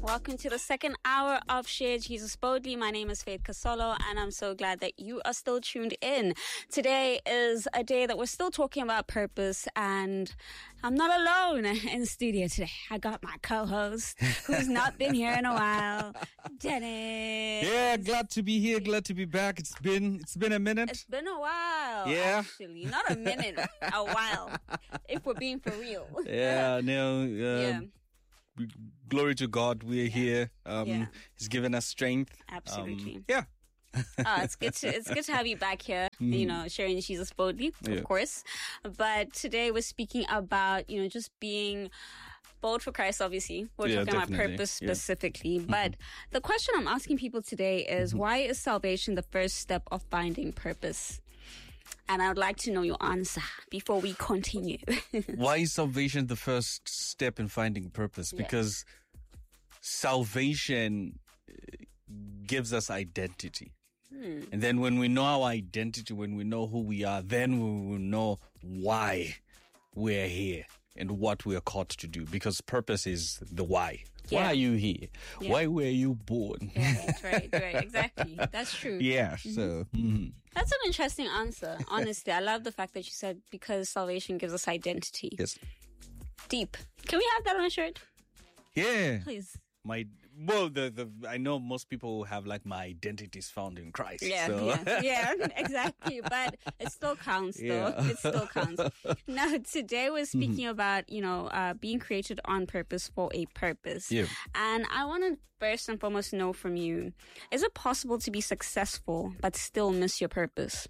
Welcome to the second hour of Share Jesus Boldly. My name is Faith Kasolo, and I'm so glad that you are still tuned in. Today is a day that we're still talking about purpose, and I'm not alone in the studio today. I got my co-host, who's not been here in a while, Dennis. Yeah, glad to be here. Glad to be back. It's been a minute. It's been a while. Yeah, actually, not a minute, a while. If we're being for real. Yeah, no. Glory to God, we're here. He's given us strength. Absolutely. It's good to have you back here, sharing Jesus boldly, of course. But today we're speaking about, just being bold for Christ, obviously. We're talking about purpose specifically. But the question I'm asking people today is, why is salvation the first step of finding purpose? And I would like to know your answer before we continue. Why is salvation the first step in finding purpose? Yes. Because salvation gives us identity. And then when we know our identity, when we know who we are, then we will know why we're here and what we are called to do. Because purpose is the why. Yeah. Why are you here? Yeah. Why were you born? Right. Exactly. That's true. Yeah. So that's an interesting answer. Honestly, I love the fact that you said because salvation gives us identity. Yes. Deep. Can we have that on a shirt? Yeah. Please. I know most people have like my identity is found in Christ. Yeah, exactly. But it still counts, though. Yeah. It still counts. Now, today we're speaking about, being created on purpose for a purpose. Yeah. And I want to first and foremost know from you, is it possible to be successful but still miss your purpose?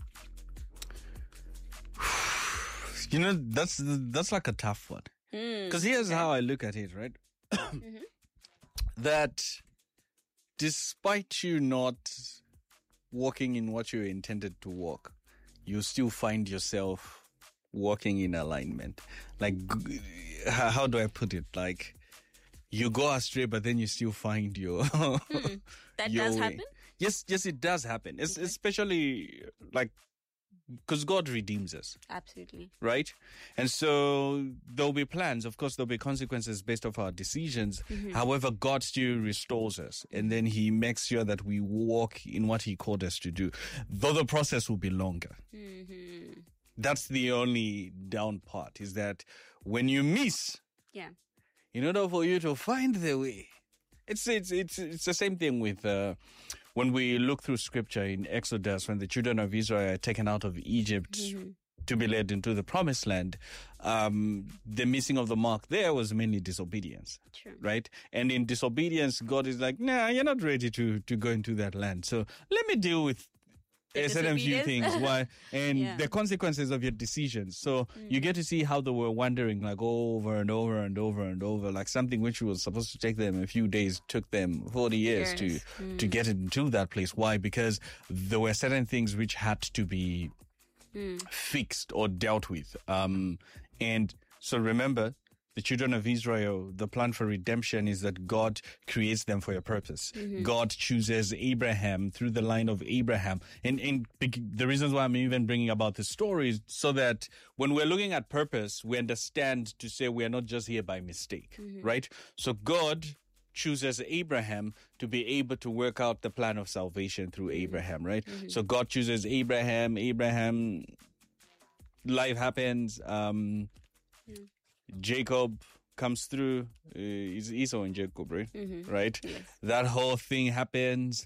That's like a tough one. Because here's how I look at it, right? That despite you not walking in what you intended to walk, you still find yourself walking in alignment. Like, how do I put it? Like, you go astray, but then you still find your That your does way. happen? Yes, it does happen. It's especially like because God redeems us. Absolutely. Right? And so there'll be plans. Of course, there'll be consequences based off our decisions. However, God still restores us. And then he makes sure that we walk in what he called us to do. Though the process will be longer. That's the only down part, is that when you miss, in order for you to find the way, it's the same thing with when we look through scripture in Exodus, when the children of Israel are taken out of Egypt to be led into the promised land, the missing of the mark there was mainly disobedience. True. Right? And in disobedience, God is like, nah, you're not ready to go into that land. So let me deal with a certain few things the consequences of your decisions. So you get to see how they were wandering like over and over and over and over, like something which was supposed to take them a few days took them 40 years to get into that place. Why? Because there were certain things which had to be fixed or dealt with. And so remember, the children of Israel, the plan for redemption is that God creates them for a purpose. God chooses Abraham through the line of Abraham. And the reasons why I'm even bringing about this story is so that when we're looking at purpose, we understand to say we are not just here by mistake, right? So God chooses Abraham to be able to work out the plan of salvation through Abraham, right? So God chooses Abraham, life happens, Jacob comes through, Esau and Jacob, right? Right? Yes. That whole thing happens.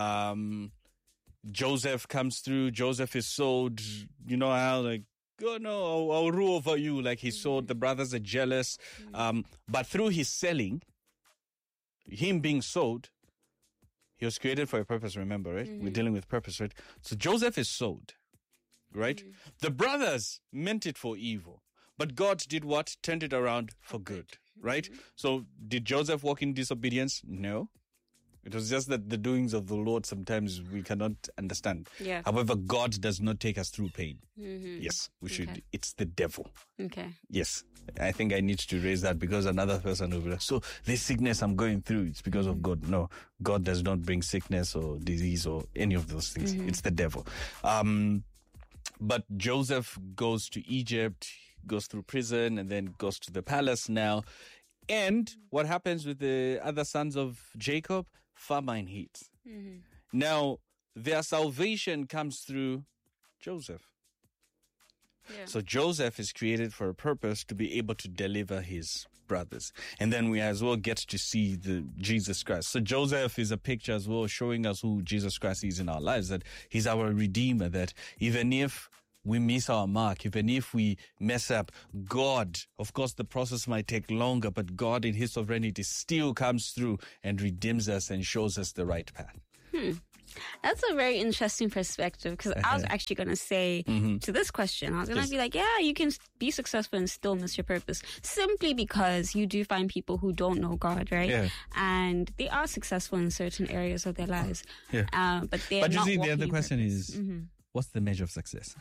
Joseph comes through. Joseph is sold. You know how, like, oh no, I'll rule over you. Like, he's sold. The brothers are jealous. But through his selling, him being sold, he was created for a purpose, remember, right? We're dealing with purpose, right? So Joseph is sold, right? The brothers meant it for evil. But God did what? Turned it around for good, right? So did Joseph walk in disobedience? No. It was just that the doings of the Lord sometimes we cannot understand. Yeah. However, God does not take us through pain. Yes, we should. Okay. It's the devil. Okay. Yes. I think I need to raise that because another person will be like, so this sickness I'm going through, it's because of God. No, God does not bring sickness or disease or any of those things. It's the devil. But Joseph goes to Egypt, goes through prison, and then goes to the palace now. And what happens with the other sons of Jacob? Famine hits. Now, their salvation comes through Joseph. Yeah. So Joseph is created for a purpose to be able to deliver his brothers. And then we as well get to see the Jesus Christ. So Joseph is a picture as well showing us who Jesus Christ is in our lives, that he's our Redeemer, that even if we miss our mark, even if we mess up, God, of course, the process might take longer, but God in his sovereignty still comes through and redeems us and shows us the right path. That's a very interesting perspective, because I was actually going to say to this question, I was going to be like, yeah, you can be successful and still miss your purpose, simply because you do find people who don't know God, right? Yeah. And they are successful in certain areas of their lives. Yeah. But they're But you not see, the walking other in question purpose. is, what's the measure of success?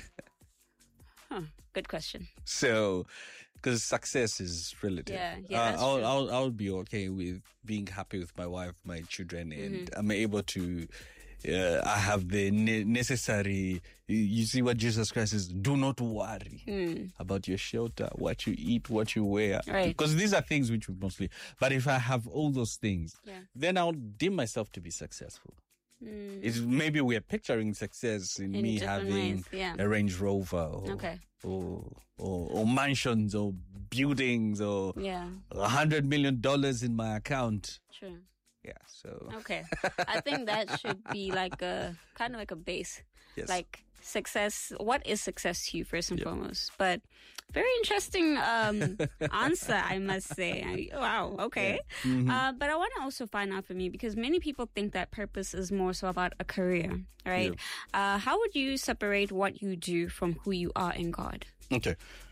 Good question. So, because success is relative. Yeah, that's true. I'll be okay with being happy with my wife, my children, and I'm able to. I have the necessary. You see what Jesus Christ is. Do not worry about your shelter, what you eat, what you wear, Right. because these are things which we mostly. But if I have all those things, then I'll deem myself to be successful. It's, maybe we're picturing success in me different having ways, a Range Rover, or mansions, or buildings, or $100 million in my account. True. Yeah, so Okay. I think that should be like a kind of like a base. Yes. Like success. What is success to you, first and foremost? But very interesting answer, I must say. Wow. Okay. But I want to also find out for me, because many people think that purpose is more so about a career, right? How would you separate what you do from who you are in God? Okay.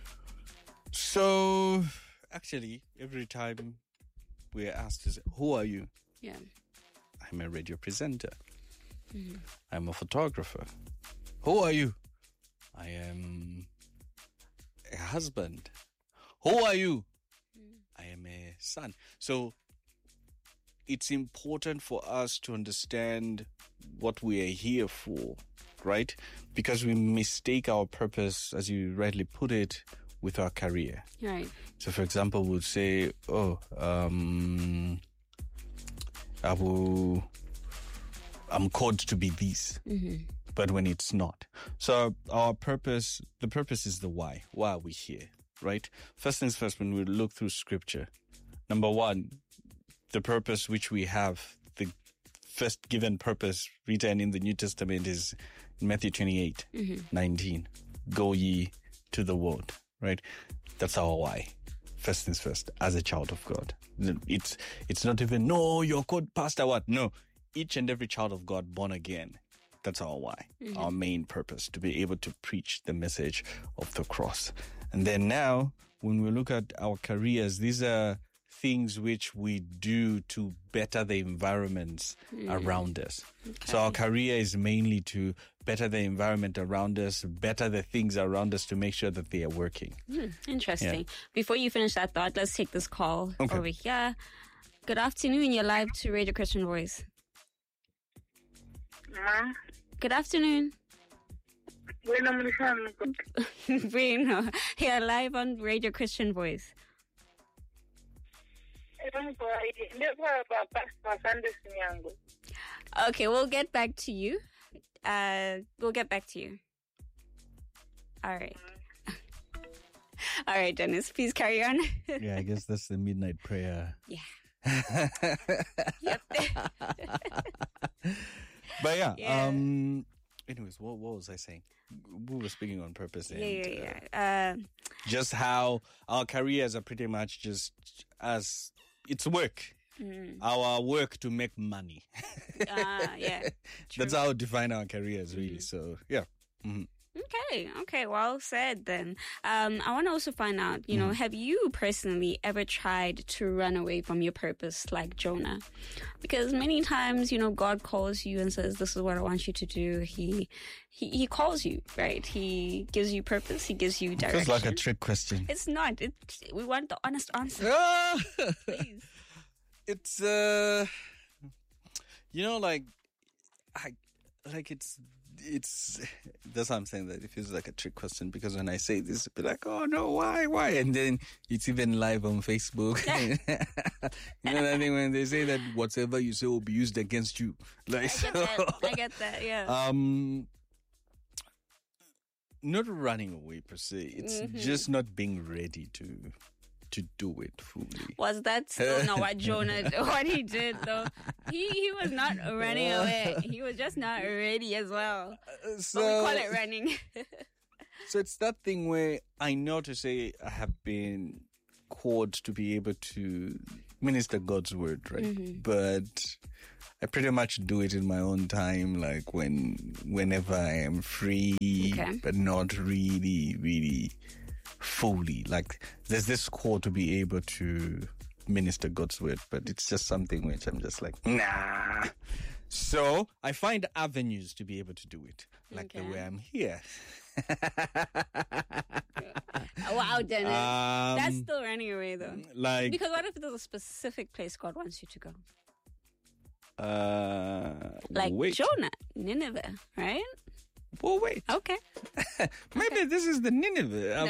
So actually, every time we're asked, who are you? Yeah. I'm a radio presenter. I'm a photographer. Who are you? I am a husband. Who are you? I am a son. So it's important for us to understand what we are here for, right? Because we mistake our purpose, as you rightly put it, with our career. Right. So for example, we'll say, I'm called to be this, but when it's not. So our purpose, the purpose is the why. Why are we here, right? First things first, when we look through scripture, number one, the purpose which we have, the first given purpose written in the New Testament is in Matthew 28, 19. Go ye to the world, right? That's our why. First things first, as a child of God. It's not even, no, you're called pastor, what? No, each and every child of God born again. That's our why, our main purpose, to be able to preach the message of the cross. And then now, when we look at our careers, these are things which we do to better the environments around us. Okay. So our career is mainly to better the environment around us, better the things around us to make sure that they are working. Interesting. Yeah. Before you finish that thought, let's take this call over here. Good afternoon. You're live to Radio Christian Voice. Good afternoon. Bueno, you're live on Radio Christian Voice. Okay, we'll get back to you. We'll get back to you. All right. All right, Dennis, please carry on. Yeah, I guess that's the midnight prayer. Yeah. Yep. But yeah. Anyways, what was I saying? We were speaking on purpose. And, just how our careers are pretty much just as it's work. Our work to make money. Yeah. That's how we define our careers, really. So, yeah. Okay, well said then. I want to also find out, have you personally ever tried to run away from your purpose like Jonah? Because many times, God calls you and says, this is what I want you to do. He calls you, right? He gives you purpose. He gives you direction. It's like a trick question. It's not. We want the honest answer. Please. It's, that's why I'm saying that it feels like a trick question, because when I say this, it'll be like, oh no, why? And then it's even live on Facebook. You know what I mean? When they say that whatever you say will be used against you. Like, I get that, yeah. Not running away per se. It's just not being ready to do it fully. Was that still not what what he did though? He was not running away. He was just not ready as well. So but we call it running. So it's that thing where I know to say I have been called to be able to minister God's word, right? But I pretty much do it in my own time, like whenever I am free, but not really fully. Like there's this call to be able to minister God's word, but it's just something which I'm just like, nah. So I find avenues to be able to do it, like the way I'm here. Wow, Dennis. That's still running away though. Like, because what if there's a specific place God wants you to go? Like Jonah, Nineveh, right? Well, wait. Okay. Maybe this is the Nineveh.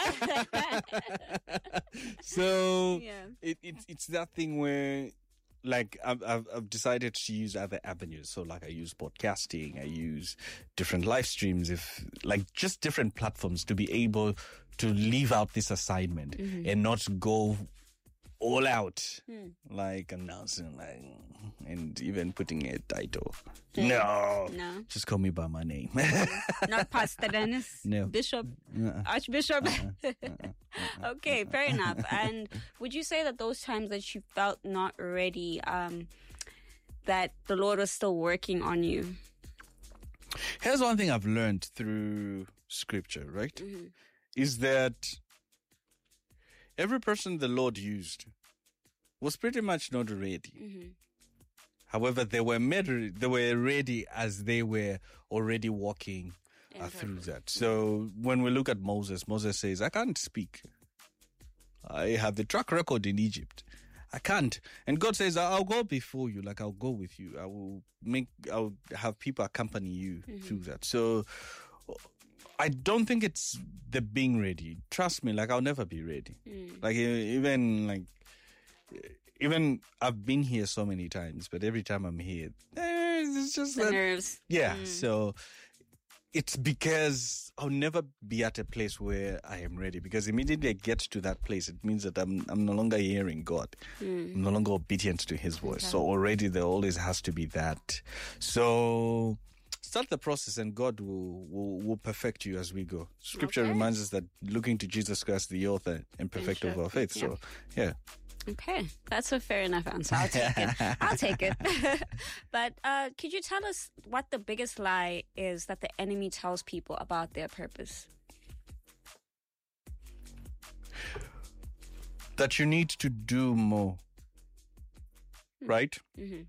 No. So it's that thing where, like, I've decided to use other avenues. So, like, I use podcasting, I use different live streams, just different platforms to be able to leave out this assignment and not go all out, like announcing, like, and even putting a title. No, just call me by my name. Not Pastor Dennis. No, Bishop, Archbishop. Okay, fair enough. And would you say that those times that you felt not ready, that the Lord was still working on you? Here's one thing I've learned through Scripture, right? Is that every person the Lord used was pretty much not ready. However, they were ready as they were already walking through that. So when we look at Moses says, I can't speak. I have the track record in Egypt. I can't. And God says, I'll go before you, like I'll go with you. I'll have people accompany you through that. So I don't think it's the being ready. Trust me, like I'll never be ready. Like even I've been here so many times, but every time I'm here, it's just the nerves. Yeah. So it's because I'll never be at a place where I am ready, because immediately I get to that place, it means that I'm no longer hearing God. I'm no longer obedient to His voice. So already there always has to be that. So start the process and God will perfect you as we go. Scripture reminds us that looking to Jesus Christ, the author and perfecter of our faith. So, yeah. Okay, that's a fair enough answer. I'll take it. But could you tell us what the biggest lie is that the enemy tells people about their purpose? That you need to do more, right?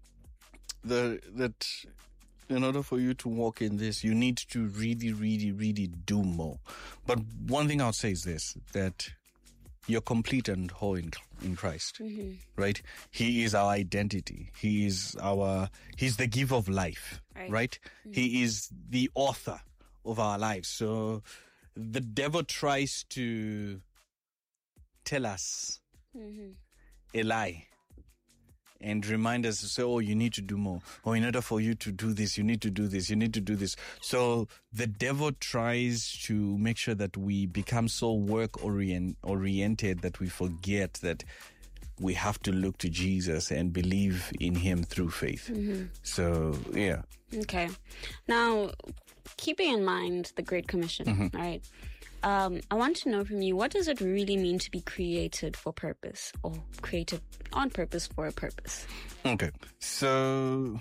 That in order for you to walk in this, you need to really, really, really do more. But one thing I'll say is this, that you're complete and whole in Christ, right? He is our identity. He's the giver of life, right? He is the author of our lives. So the devil tries to tell us a lie and remind us to say, oh, you need to do more. Or in order for you to do this, you need to do this. You need to do this. So the devil tries to make sure that we become so work-oriented that we forget that we have to look to Jesus and believe in Him through faith. So, yeah. Okay. Now, keeping in mind the Great Commission, right? I want to know from you, what does it really mean to be created for purpose, or created on purpose for a purpose? Okay. So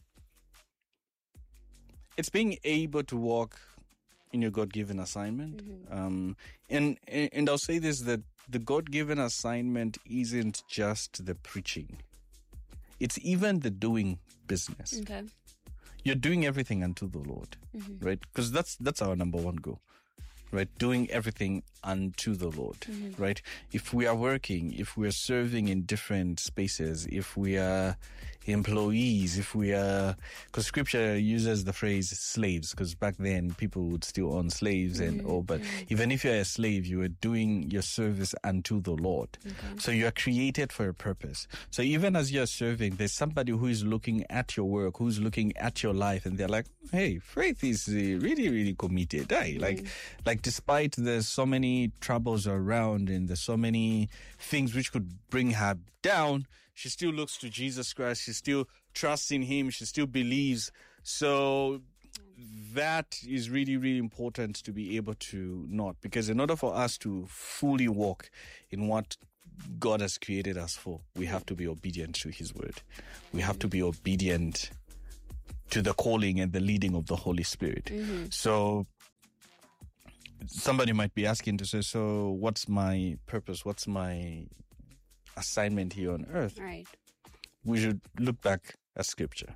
it's being able to walk in your God-given assignment. And I'll say this, that the God-given assignment isn't just the preaching. It's even the doing business. Okay. You're doing everything unto the Lord, right? Because that's our number one goal. right? Doing everything unto the Lord, right? If we are working, if we are serving in different spaces, if we are employees, if we are, because scripture uses the phrase slaves, because back then people would still own slaves but even if you're a slave, you are doing your service unto the Lord. So you are created for a purpose. So even as you're serving, there's somebody who is looking at your work, who's looking at your life, and they're like, hey, Faith is really, really committed. Hey, like despite there's so many troubles around and there's so many things which could bring her down, she still looks to Jesus Christ. She still trusts in him. She still believes. So that is really, really important to be able to note, because in order for us to fully walk in what God has created us for, we have to be obedient to his word. We have to be obedient to the calling and the leading of the Holy Spirit. So somebody might be asking to say, so what's my purpose? What's my assignment here on earth? Right. We should look back at scripture.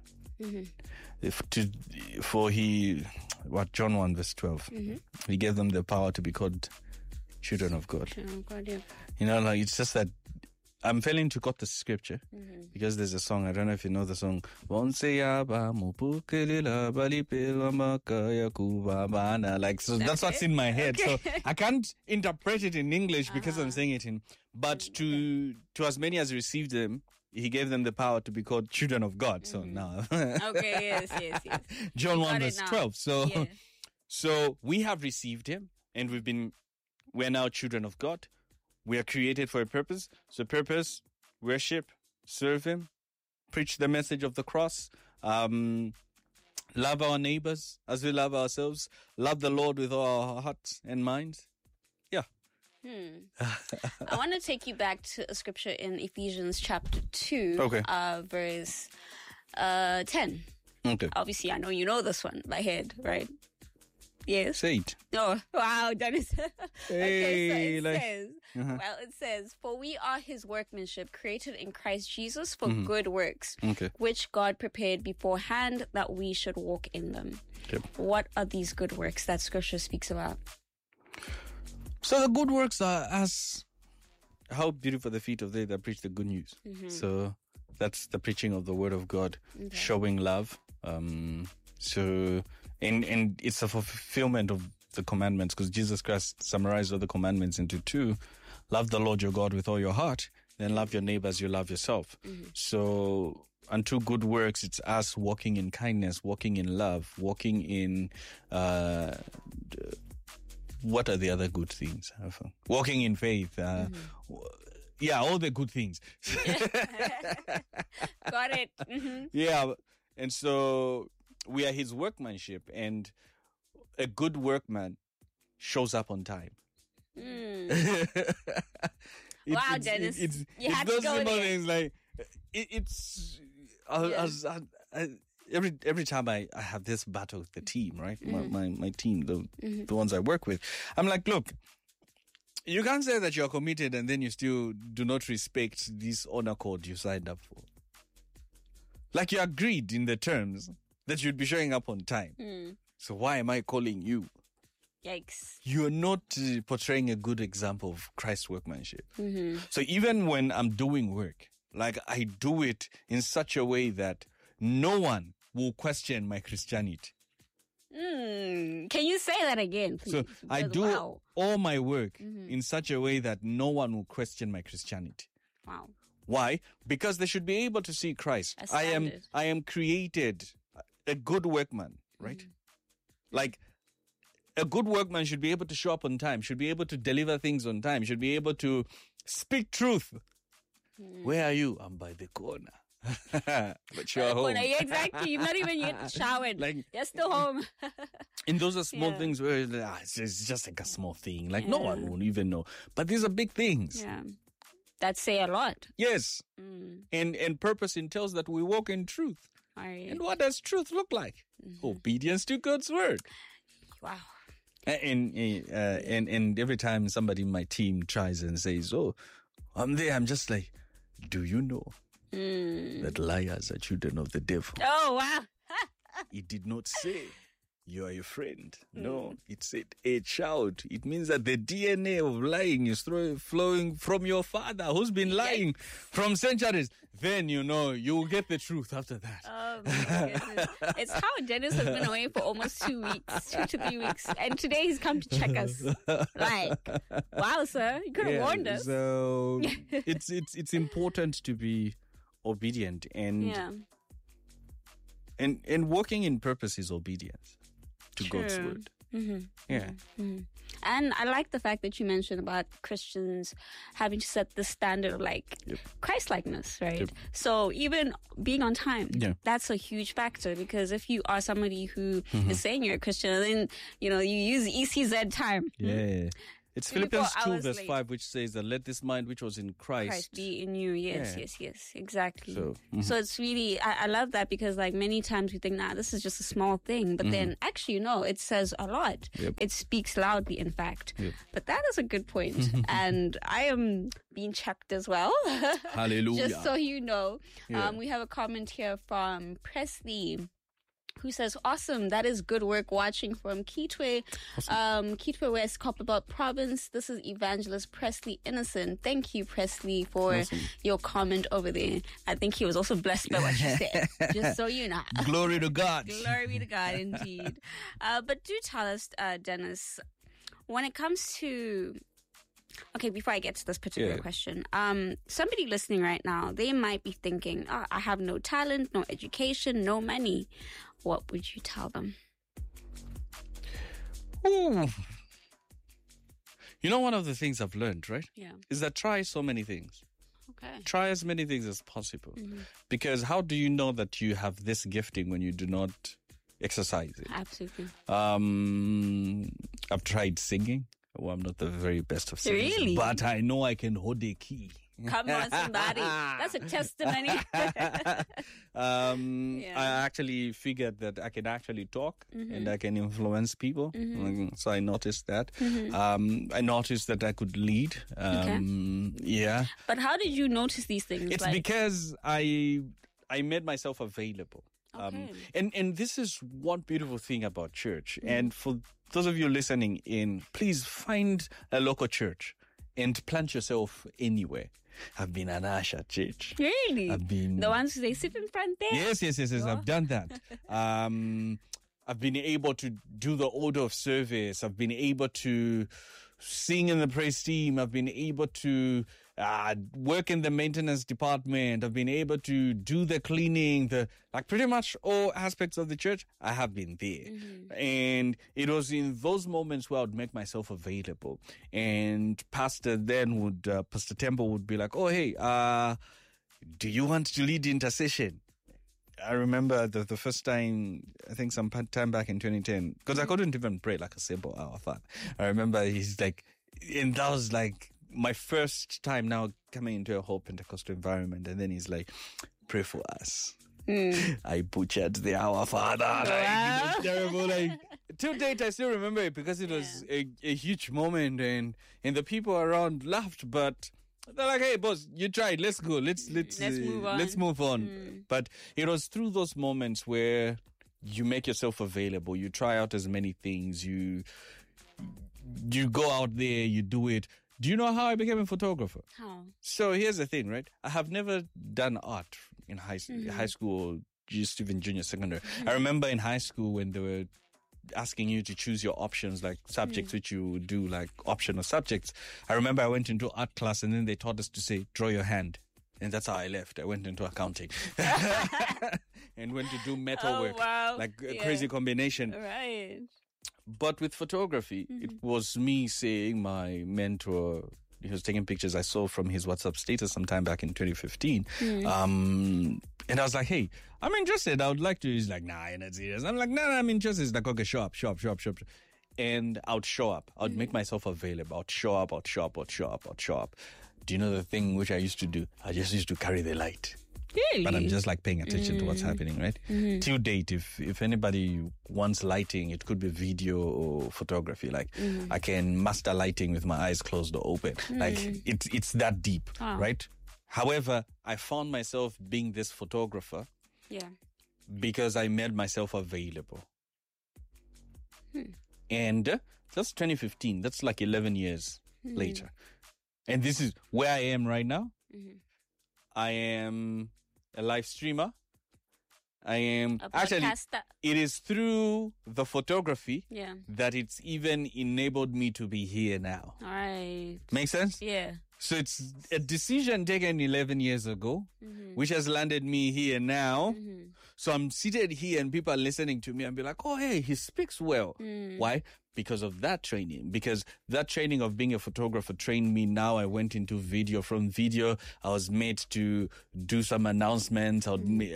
John 1 verse 12, he gave them the power to be called children of God. It's just that I'm failing to quote the scripture because there's a song, I don't know if you know the song. Like, so that's what's in my head. So I can't interpret it in English because I'm saying it but to as many as received them, he gave them the power to be called children of God. So now. Okay, yes. John 1 verse 12. So we have received him and we're now children of God. We are created for a purpose. So purpose, worship, serve him, preach the message of the cross, love our neighbors as we love ourselves, love the Lord with all our hearts and minds. Yeah. I want to take you back to a scripture in Ephesians chapter 2, verse 10. Okay. Obviously, I know you know this one by head, right? Yes. Say it. Oh, wow, Dennis. Hey, says, it says, for we are his workmanship, created in Christ Jesus for good works, which God prepared beforehand that we should walk in them. Okay. What are these good works that scripture speaks about? So the good works are as how beautiful the feet of they that preach the good news. So that's the preaching of the word of God, showing love. And it's a fulfillment of the commandments, because Jesus Christ summarized all the commandments into 2. Love the Lord your God with all your heart, then love your neighbor as you love yourself. So unto good works, it's us walking in kindness, walking in love, walking in what are the other good things? Walking in faith. All the good things. Got it. Yeah. And so we are his workmanship, and a good workman shows up on time. Wow, Dennis. You had to go there. Things like, every time I have this battle with the team, right? My team, the ones I work with, I'm like, look, you can't say that you're committed and then you still do not respect this honor code you signed up for. Like, you agreed in the terms that you'd be showing up on time. So why am I calling you? Yikes. You're not portraying a good example of Christ's workmanship. So even when I'm doing work, like, I do it in such a way that no one will question my Christianity. Can you say that again, please? So I do all my work in such a way that no one will question my Christianity. Wow. Why? Because they should be able to see Christ. I am created a good workman, right? Like, a good workman should be able to show up on time, should be able to deliver things on time, should be able to speak truth. Where are you? I'm by the corner. But you're home. Yeah, exactly. You've not even yet showered. Like, you're still home. And those are small things where it's just like a small thing. Like, no one will even know. But these are big things. Yeah. That say a lot. Yes. And purpose entails that we walk in truth. Right. And what does truth look like? Obedience to God's word. Wow. And every time somebody in my team tries and says, oh, I'm there, I'm just like, do you know that liars are children of the devil? Oh, wow. He did not say you are your friend. No, it's a child. It means that the DNA of lying is flowing from your father who's been lying from centuries. Then, you will get the truth after that. Oh, my goodness. It's how Dennis has been away for almost 2 weeks, 2 to 3 weeks. And today he's come to check us. Like, wow, sir, you could have warned us. So it's important to be obedient and walking in purpose is obedience to God's word. Mm-hmm. Yeah. Mm-hmm. And I like the fact that you mentioned about Christians having to set the standard of Christ-likeness, right? Yep. So even being on time, that's a huge factor, because if you are somebody who is saying you're a Christian, then, you use ECZ time. Yeah. It's Philippians 2 verse 5, which says that let this mind which was in Christ be in you. Yes, exactly. So it's really, I love that, because many times we think, this is just a small thing. But then actually, it says a lot. Yep. It speaks loudly, in fact. Yep. But that is a good point. And I am being checked as well. Hallelujah. Just so you know. Yeah. We have a comment here from Presley, who says, awesome, that is good work, watching from Kitwe, Kitwe West, Copperbelt Province. This is Evangelist Presley Innocent. Thank you, Presley, for your comment over there. I think he was also blessed by what you said, just so you know. Glory to God. Glory be to God, indeed. But do tell us, Dennis, when it comes to... Okay, before I get to this particular question, somebody listening right now, they might be thinking, I have no talent, no education, no money. What would you tell them? Ooh. One of the things I've learned, right? Yeah. Is that try so many things. Okay. Try as many things as possible. Mm-hmm. Because how do you know that you have this gifting when you do not exercise it? Absolutely. I've tried singing. Well, I'm not the very best of singers. Really? But I know I can hold a key. Come on, somebody. That's a testimony. I actually figured that I can actually talk and I can influence people. So I noticed that. I noticed that I could lead. Yeah. But how did you notice these things? It's because I made myself available. Okay. And this is one beautiful thing about church. And for those of you listening in, please find a local church and plant yourself anywhere. I've been an usher at church. Really? I've been... The ones they sit in front there? Yes. Oh. I've done that. I've been able to do the order of service. I've been able to sing in the praise team. I've been able to work in the maintenance department. I've been able to do the cleaning, pretty much all aspects of the church. I have been there. And it was in those moments where I would make myself available. And Pastor Temple would be like, oh, hey, do you want to lead intercession? I remember the first time, I think some time back in 2010, because I couldn't even pray like a simple Our Father. I remember he's like, and that was like my first time now coming into a whole Pentecostal environment. And then he's like, pray for us. I butchered the Our Father. It was terrible. To date, I still remember it because it was a huge moment, and the people around laughed, but they're like, hey, boss, you tried. Let's go. Let's move on. But it was through those moments where you make yourself available. You try out as many things. You go out there. You do it. Do you know how I became a photographer? How? So here's the thing, right? I have never done art in high school, or just even junior secondary. I remember in high school when they were asking you to choose your options, like subjects which you would do, like optional subjects. I remember I went into art class and then they taught us to say, draw your hand. And that's how I left. I went into accounting and went to do metalwork. Wow. Like a crazy combination. Right. But with photography, it was me seeing my mentor. He was taking pictures I saw from his WhatsApp status sometime back in 2015. And I was like, hey, I'm interested. I would like to. He's like, nah, you're not serious. I'm like, nah, I'm interested. He's like, okay, show up. And I would show up. I would make myself available. I would show up. Do you know the thing which I used to do? I just used to carry the light. Really? But I'm just like paying attention to what's happening, right? Till date, if anybody wants lighting, it could be video or photography. Like I can master lighting with my eyes closed or open. Like it's that deep, right? However, I found myself being this photographer because I made myself available. And that's 2015. That's like 11 years later. And this is where I am right now. I am a live streamer. I am actually, it is through the photography that it's even enabled me to be here now. All right. Make sense? Yeah. So it's a decision taken 11 years ago, which has landed me here now. So I'm seated here and people are listening to me and be like, oh, hey, he speaks well. Why? Because of that training. Because that training of being a photographer trained me. Now I went into video. From video, I was made to do some announcements.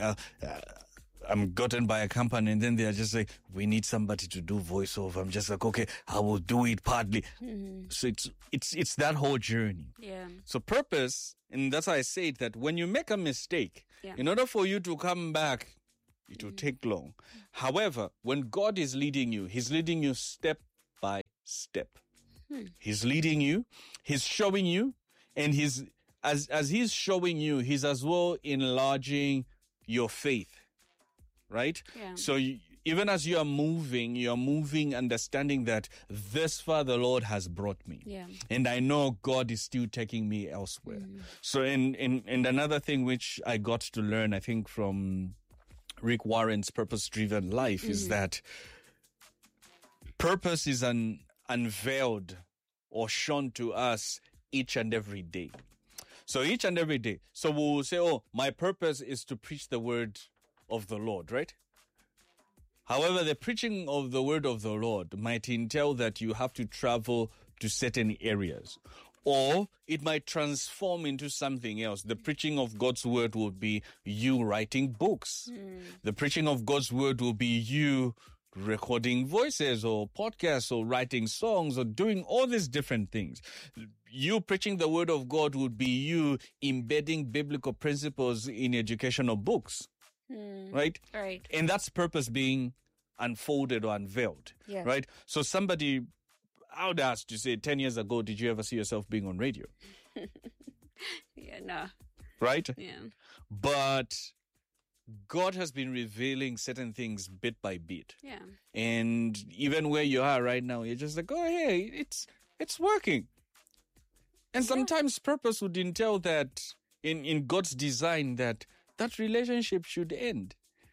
I'm gotten by a company and then they're just like, we need somebody to do voiceover. I'm just like, okay, I will do it partly. So it's that whole journey. Yeah. So purpose, and that's why I say that when you make a mistake, in order for you to come back, it will take long. However, when God is leading you, He's leading you step by step. He's leading you, He's showing you, and as He's showing you, He's as well enlarging your faith. Right? Yeah. So even as you are moving, understanding that this far the Lord has brought me. Yeah. And I know God is still taking me elsewhere. So and another thing which I got to learn, I think, from Rick Warren's Purpose-Driven Life is that purpose is unveiled or shown to us each and every day. So each and every day. So we'll say, oh, my purpose is to preach the word of the Lord, right? However, the preaching of the word of the Lord might entail that you have to travel to certain areas, or it might transform into something else. The preaching of God's word will be you writing books. The preaching of God's word will be you recording voices or podcasts or writing songs or doing all these different things. You preaching the word of God would be you embedding biblical principles in educational books. Right? Right. And that's purpose being unfolded or unveiled. Yeah. Right? So somebody, I would ask you, say, 10 years ago, did you ever see yourself being on radio? Yeah, no. Right? Yeah. But God has been revealing certain things bit by bit. Yeah. And even where you are right now, you're just like, oh, hey, it's working. And sometimes purpose would entail that in God's design that relationship should end.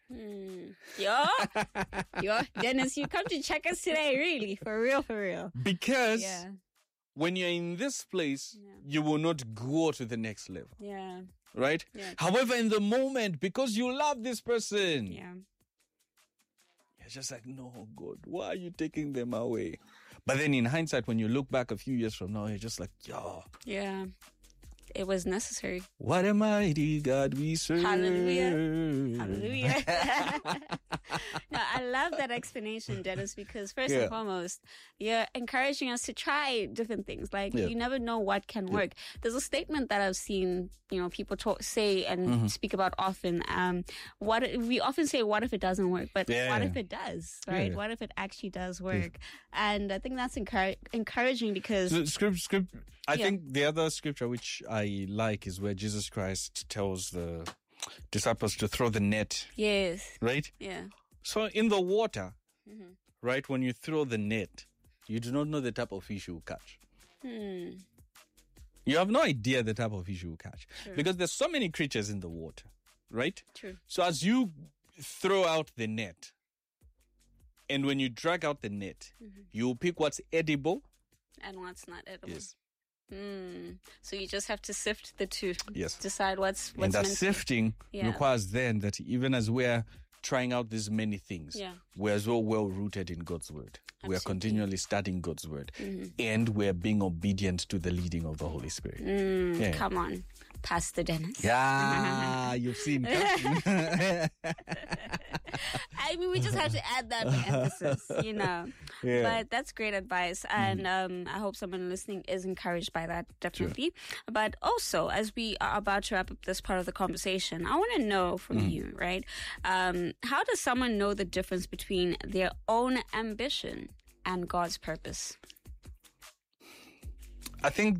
Yo, Dennis, you come to check us today, really, for real. Because when you're in this place, you will not go to the next level. Yeah. Right? Yeah. However, in the moment, because you love this person, you're just like, no, God, why are you taking them away? But then in hindsight, when you look back a few years from now, you're just like, yo. Yeah. It was necessary. What a mighty God we serve. Hallelujah. No, I love that explanation, Dennis, because first and foremost, you're encouraging us to try different things. Like, you never know what can work. There's a statement that I've seen, people say and speak about often. We often say, what if it doesn't work? But what if it does, right? What if it actually does work? And I think that's encouraging because... So, script. I think the other scripture which I like is where Jesus Christ tells the disciples to throw the net. Yes. Right? Yeah. So in the water, right, when you throw the net, you do not know the type of fish you will catch. You have no idea the type of fish you will catch. True. Because there's so many creatures in the water, right? True. So as you throw out the net, and when you drag out the net, you will pick what's edible. And what's not edible. Yes. So you just have to sift the two. Yes. Decide what's and that sifting requires then that even as we're trying out these many things, we're as well rooted in God's word. Absolutely. We're continually studying God's word. And we're being obedient to the leading of the Holy Spirit. Come on, Pastor Dennis. Yeah, you've seen. I mean, we just have to add that for emphasis, But that's great advice. And I hope someone listening is encouraged by that, definitely. Sure. But also, as we are about to wrap up this part of the conversation, I want to know from you, right? How does someone know the difference between their own ambition and God's purpose? I think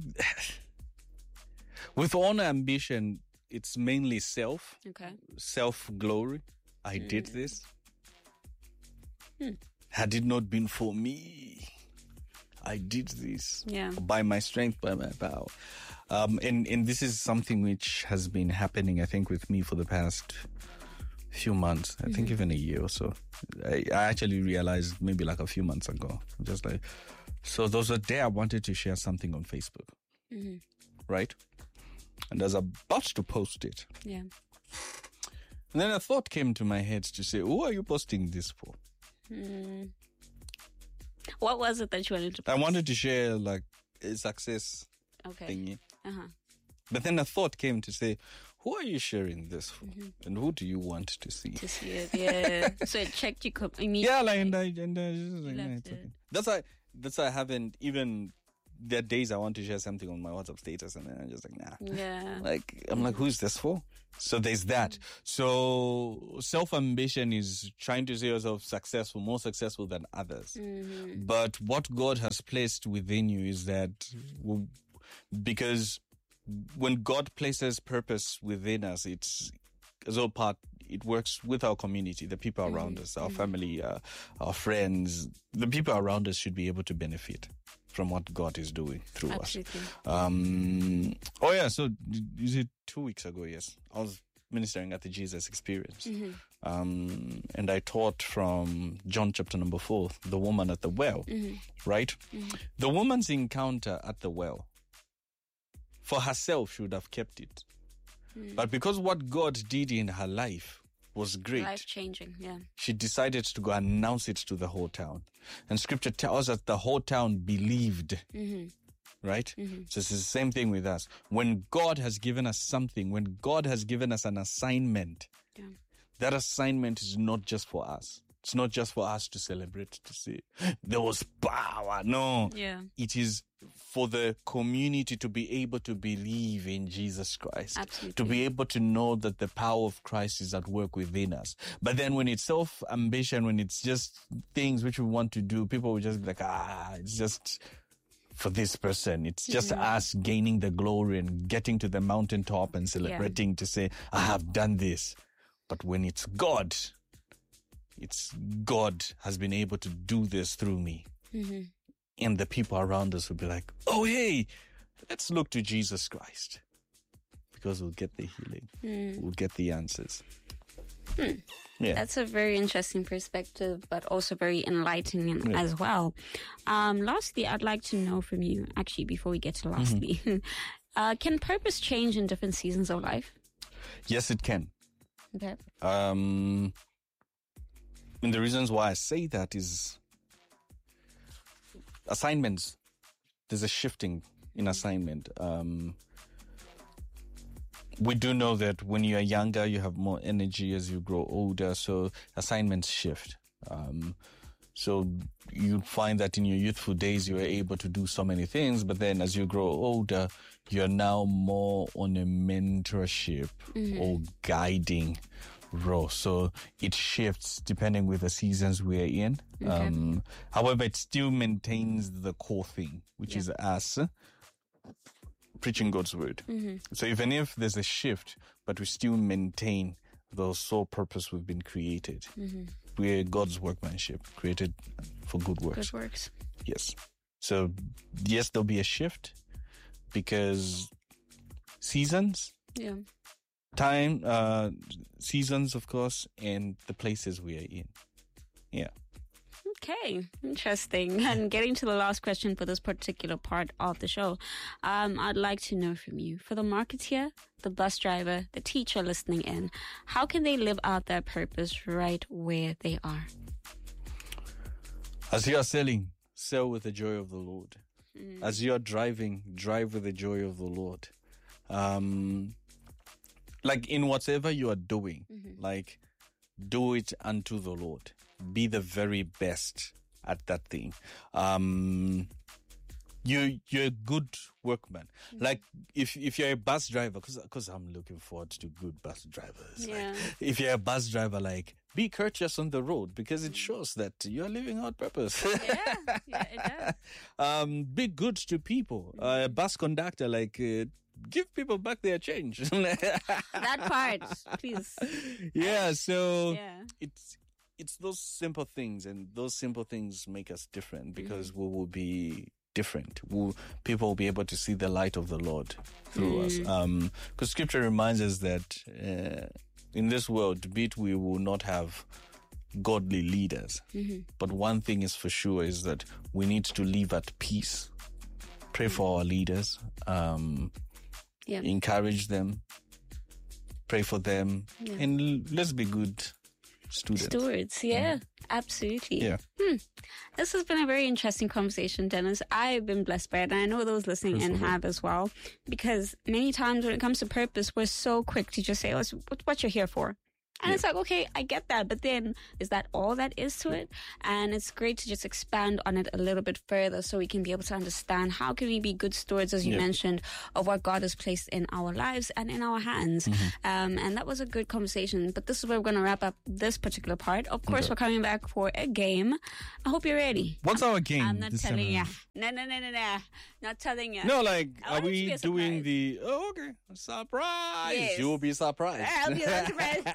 with own ambition, it's mainly self-glory. I did this. had it not been for me, I did this. Yeah. By my strength, by my power. And this is something which has been happening, I think, with me for the past few months. I think even a year or so. I actually realized maybe like a few months ago. Just like, so there was a day I wanted to share something on Facebook. Right? And I was about to post it. Yeah. And then a thought came to my head to say, who are you posting this for? What was it that you wanted to post? I wanted to share like a success thingy. But then a thought came to say, who are you sharing this for? And who do you want to see? To see it, yeah. So it checked you immediately. Yeah, like, and I just like, nah, it's okay. That's why I haven't even... There are days I want to share something on my WhatsApp status and then I'm just like, nah. Yeah. Like, I'm like, who's this for? So there's that. So self-ambition is trying to see yourself successful, more successful than others. But what God has placed within you is that, because when God places purpose within us, it's as all part, it works with our community, the people around us, our family, our friends. The people around us should be able to benefit from what God is doing through us. So is it 2 weeks ago? Yes. I was ministering at the Jesus Experience. And I taught from John chapter number 4, the woman at the well, right? The woman's encounter at the well, for herself, she would have kept it. But because what God did in her life was great. Life-changing, yeah. She decided to go announce it to the whole town. And scripture tells us the whole town believed. Right? So it's the same thing with us. When God has given us something, when God has given us an assignment, that assignment is not just for us. It's not just for us to celebrate, to say, there was power. No. Yeah. It is for the community to be able to believe in Jesus Christ. Absolutely. To be able to know that the power of Christ is at work within us. But then when it's self-ambition, when it's just things which we want to do, people will just be like, it's just for this person. It's just us gaining the glory and getting to the mountaintop and celebrating to say, I have done this. But when it's God has been able to do this through me. And the people around us will be like, oh, hey, let's look to Jesus Christ. Because we'll get the healing. We'll get the answers. Yeah. That's a very interesting perspective, but also very enlightening as well. Lastly, I'd like to know from you, actually, before we get to lastly, can purpose change in different seasons of life? Yes, it can. Okay. And the reasons why I say that is assignments. There's a shifting in assignment. We do know that when you are younger, you have more energy as you grow older. So assignments shift. So you find that in your youthful days, you were able to do so many things. But then as you grow older, you're now more on a mentorship or guiding role. So it shifts depending with the seasons we're in. Okay. However, it still maintains the core thing, which is us preaching God's word. So even if there's a shift, but we still maintain the sole purpose we've been created. We're God's workmanship, created for good works. Good works. Yes. So yes, there'll be a shift because seasons. Yeah. Time, seasons, of course, and the places we are in. Yeah. Okay, interesting. And getting to the last question for this particular part of the show, I'd like to know from you, for the marketeer, the bus driver, the teacher listening in, how can they live out their purpose right where they are? As you are selling, sell with the joy of the Lord. As you are driving, drive with the joy of the Lord. Like in whatever you are doing, like do it unto the Lord. Be the very best at that thing. You're a good workman. Like if you're a bus driver, because I'm looking forward to good bus drivers. Yeah. Like, if you're a bus driver, like be courteous on the road because it shows that you're living out purpose. Yeah, it does. Be good to people. A bus conductor, like give people back their change. That part, please. Yeah, so it's those simple things, and those simple things make us different because we will be different. People will be able to see the light of the Lord through us. Because Scripture reminds us that in this world, we will not have godly leaders. But one thing is for sure is that we need to live at peace. Pray for our leaders. Encourage them. Pray for them. And let's be good stewards. Absolutely. Yeah. This has been a very interesting conversation, Dennis. I've been blessed by it, and I know those listening in have as well, because many times when it comes to purpose, we're so quick to just say, oh, it's what you're here for. And it's like, okay, I get that, but then is that all that is to it? And it's great to just expand on it a little bit further so we can be able to understand how can we be good stewards, as you mentioned, of what God has placed in our lives and in our hands. And that was a good conversation. But this is where we're going to wrap up this particular part. Of course, we're coming back for a game. I hope you're ready. What's our game? I'm not telling you. No. Not telling you. No, like, are we doing the... Oh, okay. Surprise. Yes. You'll be surprised. I'll be surprised.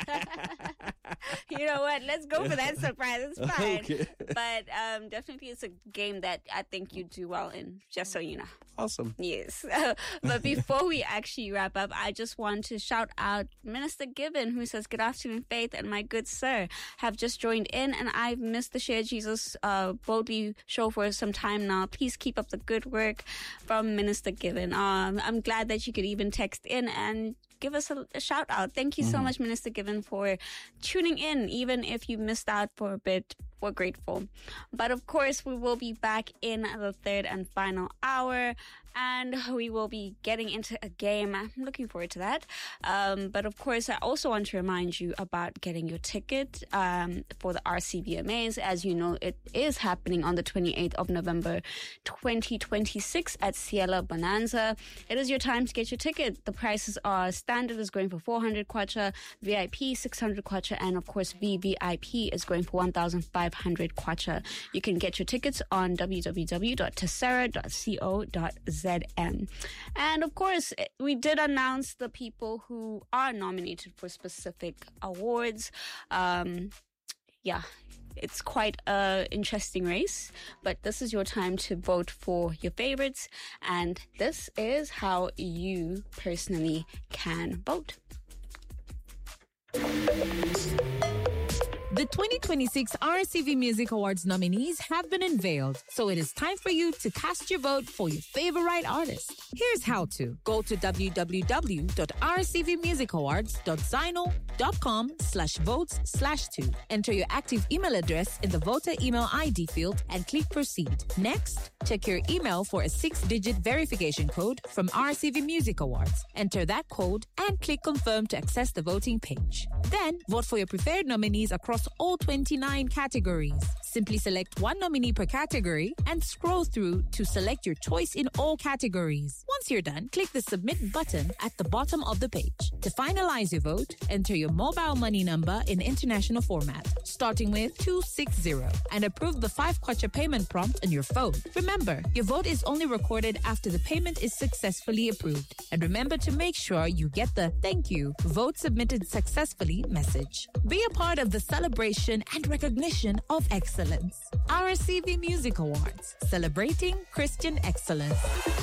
You know what? Let's go for that surprise. It's fine. Okay. But definitely it's a game that I think you do well in, just so you know. Awesome. Yes. But before we actually wrap up, I just want to shout out Minister Gibbon, who says, "Good afternoon, Faith and my good sir. Have just joined in, and I've missed the Share Jesus Boldly show for some time now. Please keep up the good work," from Minister Gibbon. I'm glad that you could even text in and give us a shout out. Thank you so much, Minister Gibbon, for tuning in. Even if you missed out for a bit, we're grateful. But of course, we will be back in the third and final hour, and we will be getting into a game. I'm looking forward to that. But of course, I also want to remind you about getting your ticket for the RCVMAs. As you know, it is happening on the 28th of November, 2026 at Cielo Bonanza. It is your time to get your ticket. The prices are standard is going for 400 kwacha, VIP 600 kwacha, and of course VVIP is going for 1,500 kwacha. You can get your tickets on www.tessera.co.zm. And of course, we did announce the people who are nominated for specific awards. It's quite an interesting race, but this is your time to vote for your favorites, and this is how you personally can vote. The 2026 RCV Music Awards nominees have been unveiled, so it is time for you to cast your vote for your favorite artist. Here's how to. Go to www.rcvmusicAwards.zino.com/votes/2. Enter your active email address in the voter email ID field and click proceed. Next, check your email for a 6-digit verification code from RCV Music Awards. Enter that code and click confirm to access the voting page. Then, vote for your preferred nominees across all 29 categories. Simply select one nominee per category and scroll through to select your choice in all categories. Once you're done, click the submit button at the bottom of the page. To finalize your vote, enter your mobile money number in international format, starting with 260, and approve the 5 kwacha payment prompt on your phone. Remember, your vote is only recorded after the payment is successfully approved. And remember to make sure you get the "Thank you, vote submitted successfully" message. Be a part of the celebration and recognition of excellence. RCV Music Awards, celebrating Christian excellence.